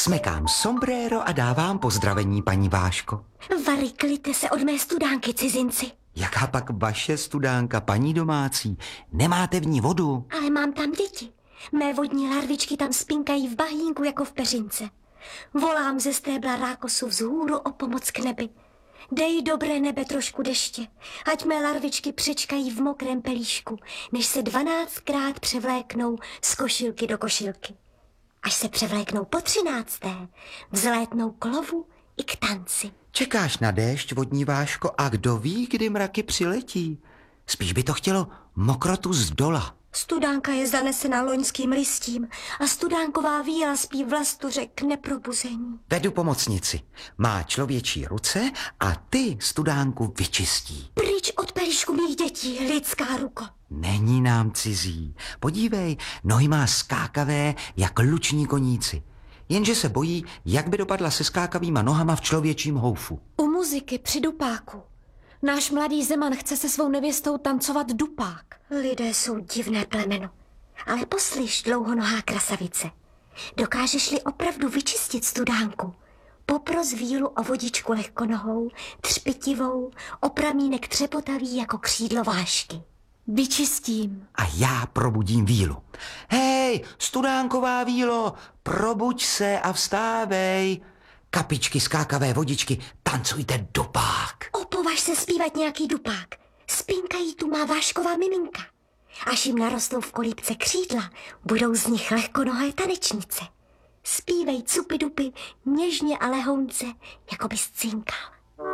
Smekám sombrero a dávám pozdravení, paní Váško. Varyklijte se od mé studánky, cizinci. Jaká pak vaše studánka, paní domácí? Nemáte v ní vodu? Ale mám tam děti. Mé vodní larvičky tam spinkají v bahínku jako v peřince. Volám ze stébla rákosu vzhůru o pomoc k nebi. Dej, dobré nebe, trošku deště, ať mé larvičky přečkají v mokrém pelíšku, než se 12krát převléknou z košilky do košilky. Až se převléknou po 13. vzlétnou k lovu i k tanci. Čekáš na déšť, vodní Váško, a kdo ví, kdy mraky přiletí? Spíš by to chtělo mokrotu z dola. Studánka je zanesena loňským listím a studánková víla spí v lastuře k neprobuzení. Vedu pomocnici. Má člověčí ruce a ty studánku vyčistí. Pryč od pelíšku mých dětí, lidská ruko. Není nám cizí. Podívej, nohy má skákavé jak luční koníci. Jenže se bojí, jak by dopadla se skákavýma nohama v člověčím houfu. U muziky při dupáku. Náš mladý Zeman chce se svou nevěstou tancovat dupák. Lidé jsou divné plemeno. Ale poslyš, dlouhonohá krasavice. Dokážeš-li opravdu vyčistit studánku? Popros vílu o vodičku lehkonohou, třpitivou, o pramínek třepotavý jako křídlo Vášky. Vyčistím. A já probudím vílu. Hej, studánková vílo, probuď se a vstávej. Kapičky, skákavé vodičky, tancujte dupák. Opovaž se zpívat nějaký dupák. Spinkají tu má Vášková miminka. Až jim narostou v kolípce křídla, budou z nich lehkonohé tanečnice. Zpívej cupy dupy, něžně a lehounce, jako bys cinkal.